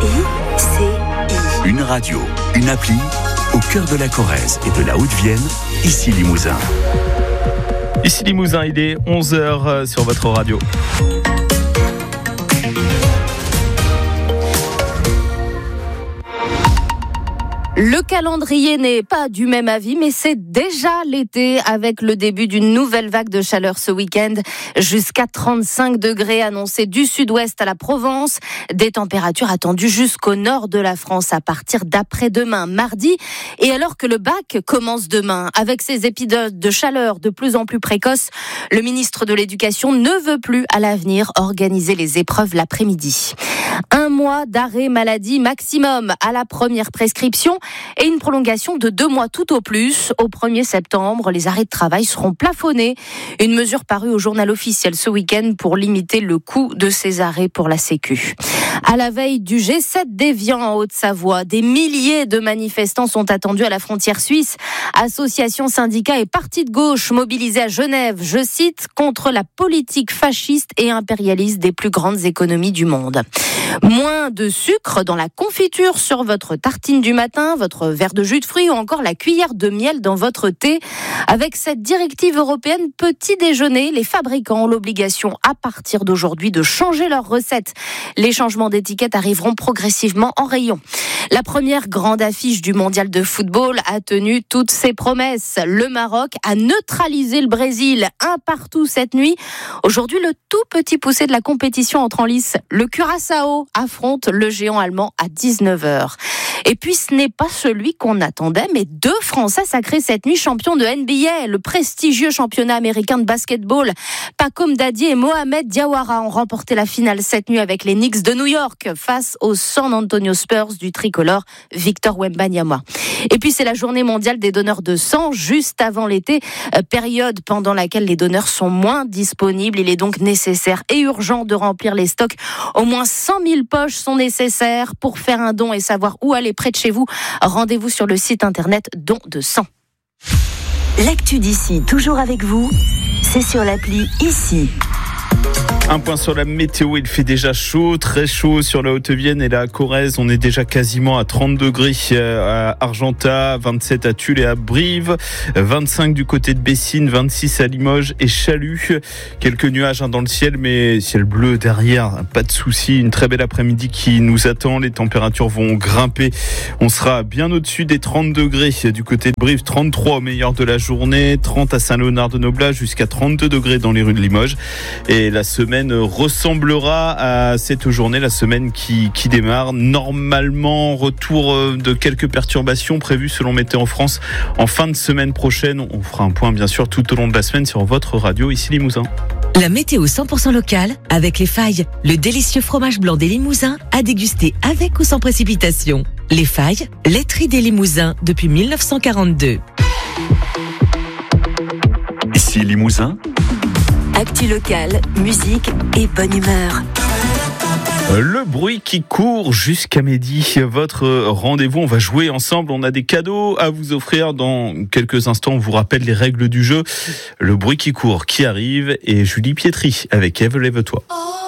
Une radio, une appli, au cœur de la Corrèze et de la Haute-Vienne, ici Limousin. Ici Limousin, il est 11h sur votre radio. Le calendrier n'est pas du même avis, mais c'est déjà l'été avec le début d'une nouvelle vague de chaleur ce week-end. Jusqu'à 35 degrés annoncés du sud-ouest à la Provence. Des températures attendues jusqu'au nord de la France à partir d'après-demain, mardi. Et alors que le bac commence demain, avec ces épisodes de chaleur de plus en plus précoces, le ministre de l'Éducation ne veut plus à l'avenir organiser les épreuves l'après-midi. 1 mois d'arrêt maladie maximum à la première prescription et une prolongation de 2 mois tout au plus. Au 1er septembre, les arrêts de travail seront plafonnés. Une mesure parue au journal officiel ce week-end pour limiter le coût de ces arrêts pour la Sécu. À la veille du G7 d'Évian en Haute-Savoie, des milliers de manifestants sont attendus à la frontière suisse. Associations, syndicats et partis de gauche mobilisés à Genève, je cite, contre la politique fasciste et impérialiste des plus grandes économies du monde. Moins de sucre dans la confiture sur votre tartine du matin, votre verre de jus de fruits ou encore la cuillère de miel dans votre thé. Avec cette directive européenne petit déjeuner, les fabricants ont l'obligation à partir d'aujourd'hui de changer leurs recettes. Les changements d'étiquette arriveront progressivement en rayon. La première grande affiche du mondial de football a tenu toutes ses promesses. Le Maroc a neutralisé le Brésil 1-1 cette nuit. Aujourd'hui, le tout petit poussé de la compétition entre en lice. Le Curaçao affronte le géant allemand à 19h. Et puis ce n'est pas celui qu'on attendait, mais 2 Français sacrés cette nuit champions de NBA, le prestigieux championnat américain de basketball. Pacom Dadier et Mohamed Diawara ont remporté la finale cette nuit avec les Knicks de New York face aux San Antonio Spurs du tricolore Victor Wembanyama. Et puis c'est la journée mondiale des donneurs de sang, juste avant l'été, période pendant laquelle les donneurs sont moins disponibles. Il est donc nécessaire et urgent de remplir les stocks. Au moins 100 000 poches sont nécessaires pour faire un don et savoir où aller près de chez vous. Rendez-vous sur le site internet Don de Sang. L'actu d'ici, toujours avec vous, c'est sur l'appli Ici. Un point sur la météo, il fait déjà chaud, très chaud sur la Haute-Vienne et la Corrèze. On est déjà quasiment à 30 degrés à Argentat, 27 à Tulle et à Brive, 25 du côté de Bessines, 26 à Limoges et Chalut. Quelques nuages dans le ciel, mais ciel bleu derrière, pas de souci. Une très belle après-midi qui nous attend. Les températures vont grimper. On sera bien au-dessus des 30 degrés du côté de Brive, 33 au meilleur de la journée, 30 à Saint-Léonard-de-Noblat, jusqu'à 32 degrés dans les rues de Limoges. Et la semaine ressemblera à cette journée, la semaine qui démarre. Normalement, retour de quelques perturbations prévues selon Météo France en fin de semaine prochaine. On fera un point bien sûr tout au long de la semaine sur votre radio, ici Limousin. La météo 100% locale avec Les Failles, le délicieux fromage blanc des Limousins à déguster avec ou sans précipitation. Les Failles, laiterie des Limousins depuis 1942. Ici Limousin. Actu locale, musique et bonne humeur. Le bruit qui court jusqu'à midi, votre rendez-vous, on va jouer ensemble, on a des cadeaux à vous offrir dans quelques instants, on vous rappelle les règles du jeu. Le bruit qui court qui arrive et Julie Pietri avec Ève, lève-toi.